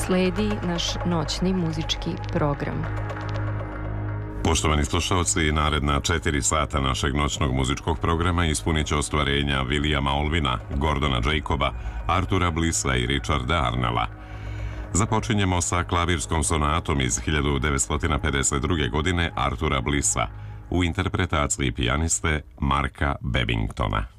sledi naš noćni muzički program. Poštovani slušalci, naredna 4 sata našeg noćnog muzičkog programa ispunit će ostvarenja Williama Olvina, Gordona Jacoba, Artura Blissa i Richarda Arnella. Započinjemo sa klavirskom sonatom iz 1952. godine Artura Blissa u interpretaciji pijaniste Marka Babingtona.